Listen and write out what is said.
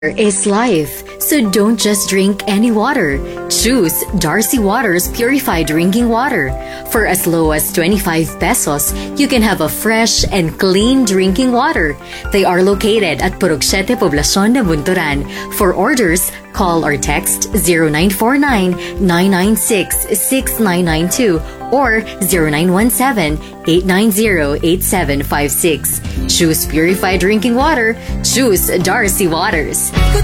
Is life, so don't just drink any water. Choose Darcy Waters Purified Drinking Water. For as low as 25 pesos, you can have a fresh and clean drinking water. They are located at Purok 7, Poblacion, Nabunturan. For orders, call or text 0949-996-6992 or 0917-890-8756. Choose purified drinking water. Choose Darcy Waters.